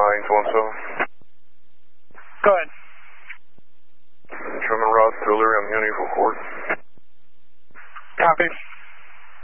Hines 17. Go ahead. Truman Ross, Tulare, I'm Uni for court. Copy.